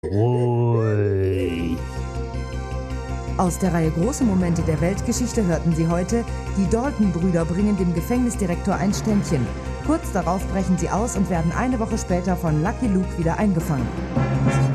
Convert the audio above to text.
Ruhig. Aus der Reihe Große Momente der Weltgeschichte hörten Sie heute: Die Dalton-Brüder bringen dem Gefängnisdirektor ein Ständchen. Kurz darauf brechen sie aus und werden eine Woche später von Lucky Luke wieder eingefangen.